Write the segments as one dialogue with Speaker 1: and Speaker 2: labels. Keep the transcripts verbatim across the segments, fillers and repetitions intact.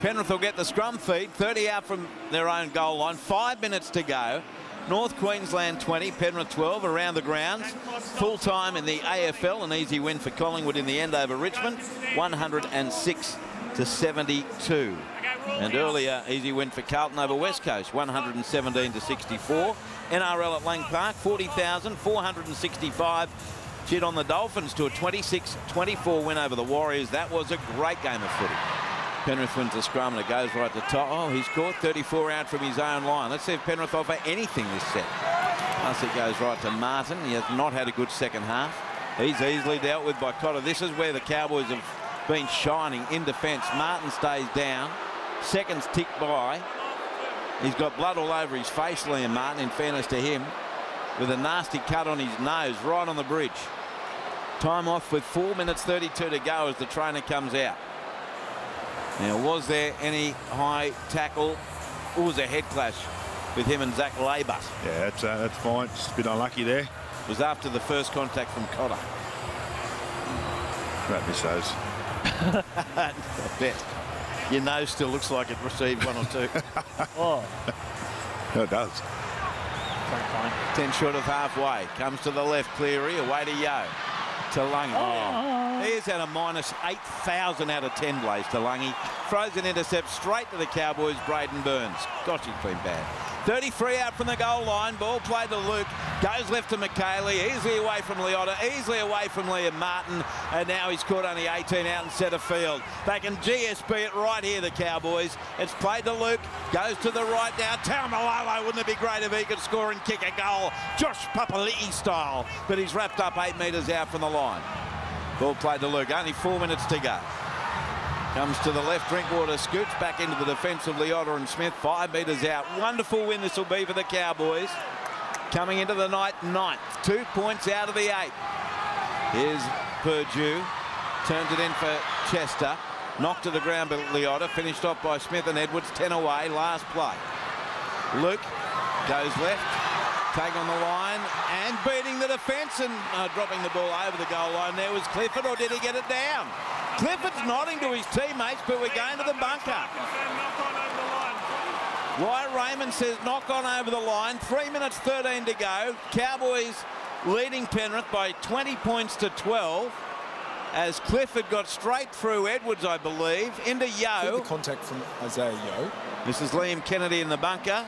Speaker 1: Penrith will get the scrum feed, thirty out from their own goal line, five minutes to go. North Queensland twenty, Penrith twelve around the grounds. Full time in the A F L, an easy win for Collingwood in the end over Richmond, one hundred six to seventy-two. And earlier, easy win for Carlton over West Coast, one hundred seventeen to sixty-four. N R L at Lang Park, forty thousand four hundred sixty-five. Cheered on the Dolphins to a twenty-six twenty-four win over the Warriors. That was a great game of footy. Penrith wins the scrum and it goes right to top. Oh, he's caught thirty-four out from his own line. Let's see if Penrith offer anything this set. Plus it goes right to Martin. He has not had a good second half. He's easily dealt with by Cotter. This is where the Cowboys have been shining in defence. Martin stays down. Seconds tick by. He's got blood all over his face, Liam Martin, in fairness to him, with a nasty cut on his nose right on the bridge. Time off with four minutes thirty-two to go as the trainer comes out. Now, was there any high tackle? It was a head clash with him and Zach Labour.
Speaker 2: Yeah, that's, uh, that's fine. Just a bit unlucky there.
Speaker 1: It was after the first contact from Cotter.
Speaker 2: Don't miss those.
Speaker 1: I bet. Your nose still looks like it received one or two.
Speaker 3: Oh.
Speaker 2: No, it does.
Speaker 1: Ten short of halfway. Comes to the left, Cleary. Away to Yo. To Lungy. Oh. He's at a minus eight thousand out of ten, Blaze to Lungy. Throws an intercept straight to the Cowboys, Braden Burns. Gosh, he's been bad. thirty-three out from the goal line. Ball played to Luke. Goes left to McKaylee. Easily away from Leota. Easily away from Liam Martin. And now he's caught only eighteen out in centre field. They can G S P it right here, the Cowboys. It's played to Luke. Goes to the right now. Taumalolo. Wouldn't it be great if he could score and kick a goal? Josh Papali'i style. But he's wrapped up eight metres out from the line. Ball played to Luke. Only four minutes to go. Comes to the left, Drinkwater scoots back into the defence of Leota and Smith, five metres out. Wonderful win this will be for the Cowboys. Coming into the night, ninth, two points out of the eight. Here's Purdue, turns it in for Chester. Knocked to the ground by Leota, finished off by Smith and Edwards, ten away, last play. Luke goes left, take on the line and beating the defence and uh, dropping the ball over the goal line. There was Clifford, or did he get it down? Clifford's nodding to his teammates, but we're going to the bunker. Wyatt Raymond says knock on over the line. Three minutes thirteen to go. Cowboys leading Penrith by twenty points to twelve. As Clifford got straight through Edwards, I believe, into Yo.
Speaker 4: The contact from Isaiah Yo.
Speaker 1: This is Liam Kennedy in the bunker.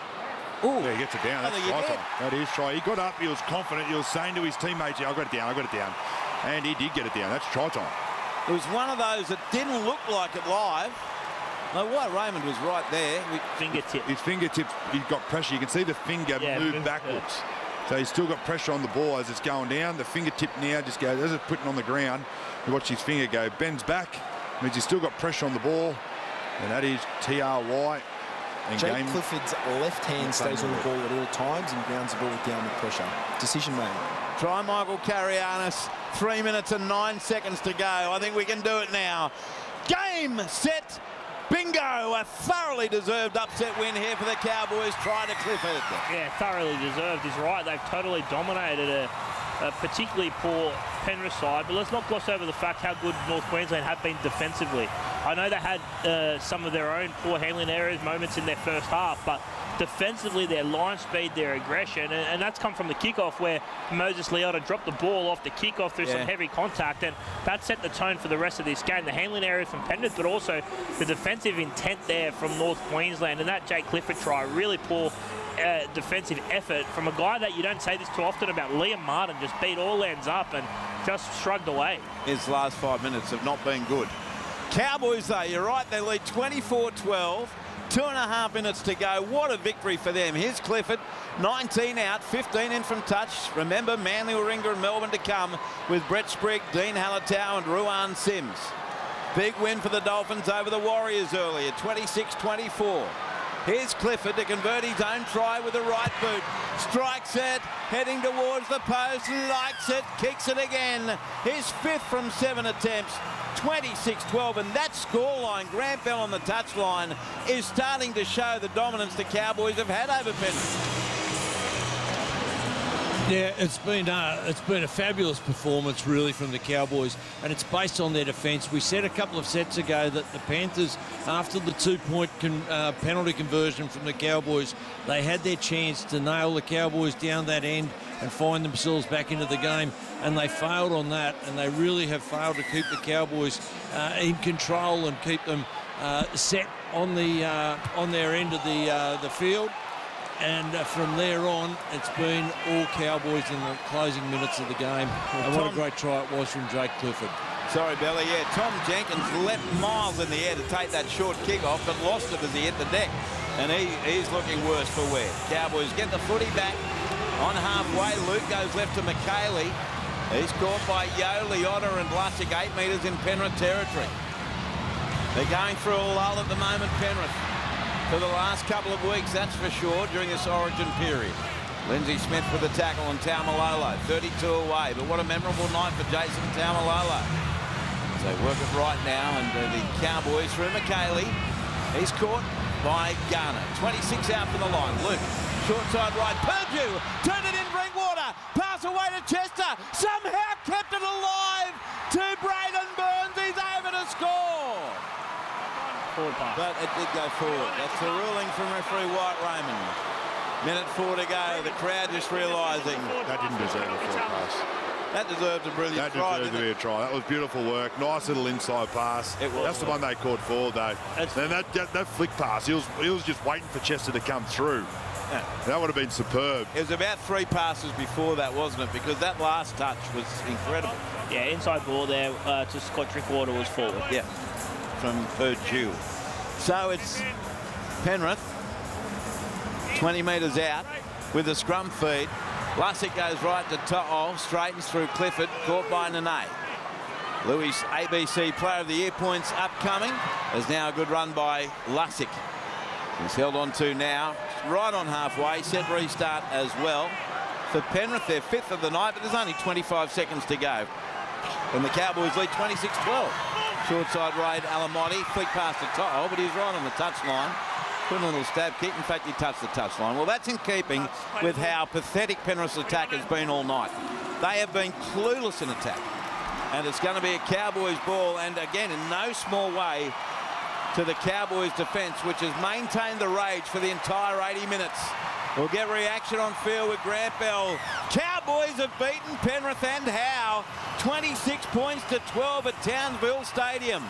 Speaker 2: Ooh. Yeah, he gets it down. That's right. That is try. He got up. He was confident. He was saying to his teammates, yeah, I got it down. I got it down. And he did get it down. That's try time.
Speaker 1: It was one of those that didn't look like it live. No, Wyatt Raymond was right there.
Speaker 3: Fingertip.
Speaker 2: His fingertips, he's got pressure. You can see the finger yeah, move move backwards. Yeah. So he's still got pressure on the ball as it's going down. The fingertip now just goes, as it's putting on the ground, you watch his finger go, bends back, means he's still got pressure on the ball. And that is T R Y. And
Speaker 4: Jake
Speaker 2: game
Speaker 4: Clifford's left hand stays on the ball at all times and grounds the ball with downward pressure. Decision made.
Speaker 1: Try Michael Karianis. Three minutes and nine seconds to go. I think we can do it now. Game, set, bingo. A thoroughly deserved upset win here for the Cowboys. Try to Clifford.
Speaker 3: Yeah, thoroughly deserved is right. They've totally dominated a, a particularly poor Penrith side. But let's not gloss over the fact how good North Queensland have been defensively. I know they had uh, some of their own poor handling areas, moments in their first half, but defensively, their line speed, their aggression, and, and that's come from the kickoff where Moses Leota dropped the ball off the kickoff through yeah. some heavy contact, and that set the tone for the rest of this game. The handling areas from Penrith, but also the defensive intent there from North Queensland, and that Jake Clifford try, really poor uh, defensive effort from a guy that you don't say this too often about. Liam Martin just beat all ends up and just shrugged away.
Speaker 1: His last five minutes have not been good. Cowboys, though, you're right, they lead twenty-four twelve. Two and a half minutes to go. What a victory for them. Here's Clifford, nineteen out, fifteen in from touch. Remember, Manly, Warringah and Melbourne to come with Brett Sprigg, Dean Halatau and Ruan Sims. Big win for the Dolphins over the Warriors earlier, twenty-six twenty-four. Here's Clifford to convert his own try with the right boot. Strikes it, heading towards the post, likes it, kicks it again. His fifth from seven attempts. twenty-six twelve, and that scoreline, Grant Bell on the touchline, is starting to show the dominance the Cowboys have had over Penrith.
Speaker 5: Yeah, it's been uh, it's been a fabulous performance, really, from the Cowboys, and it's based on their defence. We said a couple of sets ago that the Panthers, after the two-point con uh, penalty conversion from the Cowboys, they had their chance to nail the Cowboys down that end and find themselves back into the game, and they failed on that, and they really have failed to keep the Cowboys uh, in control and keep them uh, set on the uh, on their end of the uh, the field. And uh, from there on, it's been all Cowboys in the closing minutes of the game. Well, and what a great try it was from Jake Clifford.
Speaker 1: Sorry, Belly. Yeah, Tom Jenkins leapt miles in the air to take that short kick off, but lost it as he hit the deck. And he, he's looking worse for wear. Cowboys get the footy back on halfway. Luke goes left to McKaylee. He's caught by Yo, Liotta and Lussick, eight metres in Penrith territory. They're going through a lull at the moment, Penrith. For the last couple of weeks, that's for sure, during this origin period. Lindsay Smith with the tackle on Taumalolo, thirty-two away, but what a memorable night for Jason Taumalolo. So work it right now, and uh, the Cowboys through McKaylee. He's caught by Garner. twenty-six out from the line. Luke, short side right, Purdue, turned it in, Drinkwater, pass away to Chester, somehow kept it alive to Braden Burns. He's over to score. But it did go forward. That's the ruling from referee White Raymond. Minute four to go. The crowd just realising
Speaker 2: That didn't deserve a forward pass.
Speaker 1: that deserved a brilliant
Speaker 2: That
Speaker 1: try.
Speaker 2: deserved to be a try. That was beautiful work. Nice little inside pass.
Speaker 1: It was.
Speaker 2: That's the one they caught forward, though.
Speaker 3: It's-
Speaker 2: Then that, that that flick pass, he was he was just waiting for Chester to come through.
Speaker 1: Yeah.
Speaker 2: That would have been superb.
Speaker 1: It was about three passes before that, wasn't it? Because that last touch was incredible.
Speaker 3: Yeah, inside ball there uh, to Scott Drinkwater was forward.
Speaker 1: Yeah, from Purdue. So it's Penrith, twenty metres out with a scrum feed. Lussick goes right to To'o, straightens through Clifford, caught by Nene. Louis A B C Player of the Year points upcoming. There's now a good run by Lussick. He's held on to now, right on halfway, set restart as well. For Penrith, they're fifth of the night, but there's only twenty-five seconds to go. And the Cowboys lead twenty-six twelve. Short side raid, Alamotti, flick past the To'o, but he's right on the touchline. Put a little stab kick. In fact, he touched the touchline. Well, that's in keeping with how pathetic Penrith's attack has been all night. They have been clueless in attack. And it's going to be a Cowboys ball, and again, in no small way to the Cowboys defence, which has maintained the rage for the entire eighty minutes. We'll get reaction on field with Grant Bell. Cowboys have beaten Penrith, and how? twenty-six points to twelve at Townsville Stadium.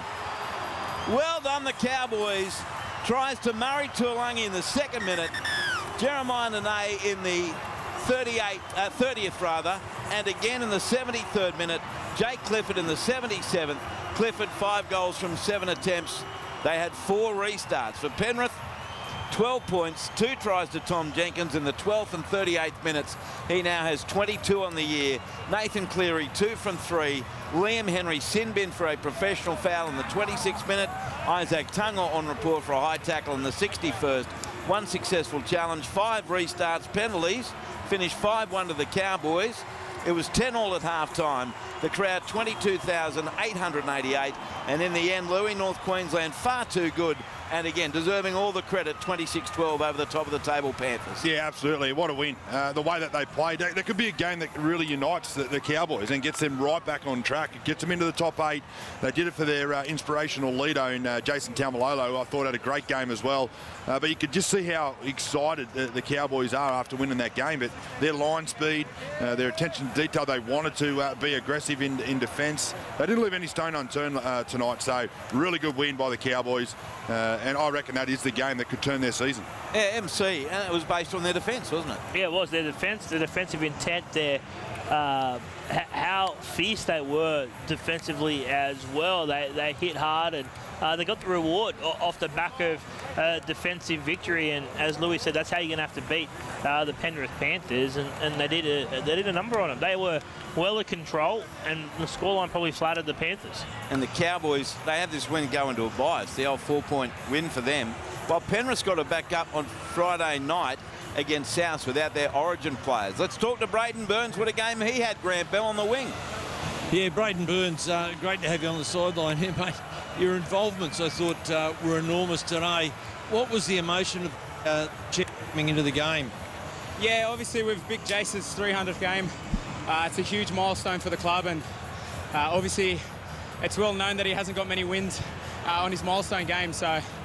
Speaker 1: Well done, the Cowboys. Tries to Murray Tuilagi in the second minute. Jeremiah Nene in the thirty-eighth, uh, thirtieth rather, and again in the seventy-third minute. Jake Clifford in the seventy-seventh. Clifford five goals from seven attempts. They had four restarts. For Penrith, twelve points, two tries to Tom Jenkins in the twelfth and thirty-eighth minutes. He now has twenty-two on the year. Nathan Cleary, two from three. Liam Henry sin bin for a professional foul in the twenty-sixth minute. Isaac Tunga on report for a high tackle in the sixty-first. One successful challenge, five restarts, penalties. Finished five one to the Cowboys. It was ten all at half-time. The crowd, twenty-two thousand eight hundred eighty-eight. And in the end, Louis, North Queensland, far too good. And again, deserving all the credit, twenty-six twelve over the top of the table Panthers.
Speaker 2: Yeah, absolutely. What a win. Uh, the way that they played, there could be a game that really unites the, the Cowboys and gets them right back on track. It gets them into the top eight. They did it for their uh, inspirational leader in uh, Jason Taumalolo. I thought had a great game as well. Uh, but you could just see how excited the, the Cowboys are after winning that game. But their line speed, uh, their attention to detail, they wanted to uh, be aggressive in, in defence. They didn't leave any stone unturned uh, tonight. So really good win by the Cowboys. Uh, and I reckon that is the game that could turn their season.
Speaker 1: Yeah, M C, and it was based on their defence, wasn't it?
Speaker 3: Yeah, it was. Their defence, the defensive intent, their uh, how fierce they were defensively as well. They, they hit hard, and uh, they got the reward off the back of uh, defensive victory. And as Louis said, that's how you're going to have to beat uh, the Penrith Panthers. And, and they did a they did a number on them. They were well in control, and the scoreline probably flattered the Panthers.
Speaker 1: And the Cowboys, they had this win go into a bye. It's the old four-point win for them. While Penrith's got to back up on Friday night against South without their origin players. Let's talk to Braden Burns. What a game he had, Grant Bell on the wing.
Speaker 5: Yeah, Braden Burns, uh, great to have you on the sideline here, mate. Your involvements, I thought, uh, were enormous today. What was the emotion of uh, coming into the game?
Speaker 6: Yeah, obviously with Big Jace's three hundredth game, uh, it's a huge milestone for the club, and uh, obviously it's well known that he hasn't got many wins uh, on his milestone game, so